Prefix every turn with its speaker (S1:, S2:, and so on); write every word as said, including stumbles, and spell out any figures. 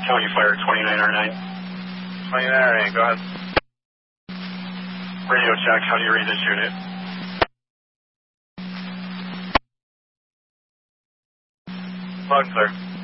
S1: County Fire twenty-nine R nine.
S2: twenty-nine R nine, go ahead.
S1: Radio check, how do you read this unit?
S2: Loud and clear.